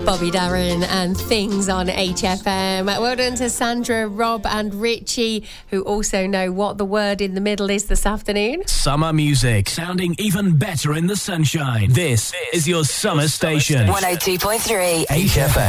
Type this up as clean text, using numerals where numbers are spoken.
Bobby Darin and Things on HFM. Well done to Sandra, Rob and Richie, who also know what the word in the middle is this afternoon. Summer music, sounding even better in the sunshine. This is your summer station. 102.3 HFM.